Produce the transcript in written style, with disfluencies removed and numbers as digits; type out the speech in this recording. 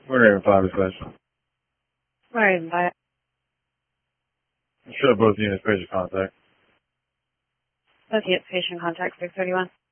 We're in 5 discussion. Alright, bye. Show both units patient contact. Associate patient contact 631.